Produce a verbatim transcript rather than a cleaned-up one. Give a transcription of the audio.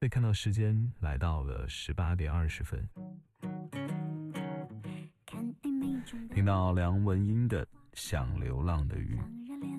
所以看到时间来到了十八点二十分，听到梁文音的《想流浪的鱼》。